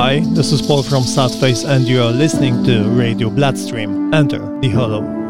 Hi, this is Paul from Sadface and you are listening to Radio Bloodstream. Enter the Hollow.